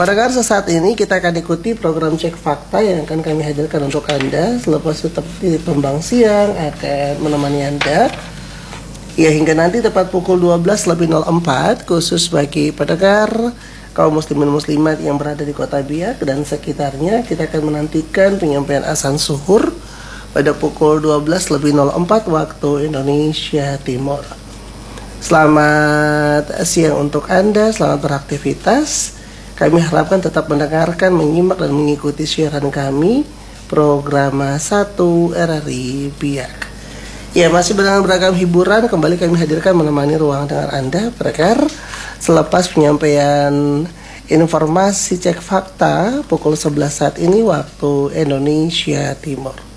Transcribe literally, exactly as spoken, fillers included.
Pendengar, sesaat ini kita akan ikuti program Cek Fakta yang akan kami hadirkan untuk Anda. Selepas itu tepat Pembang Siang akan menemani Anda ya hingga nanti tepat pukul dua belas lebih nol empat, khusus bagi pendengar kaum muslimin muslimat yang berada di Kota Biak dan sekitarnya. Kita akan menantikan penyampaian azan zuhur pada pukul dua belas lebih nol empat waktu Indonesia Timur. Selamat siang untuk Anda, selamat beraktivitas. Kami harapkan tetap mendengarkan, menyimak dan mengikuti siaran kami program satu R R I Biak. Ya, masih dengan beragam hiburan kembali kami hadirkan menemani ruang dengar Anda pendengar. Selepas penyampaian informasi Cek Fakta pukul sebelas saat ini waktu Indonesia Timur.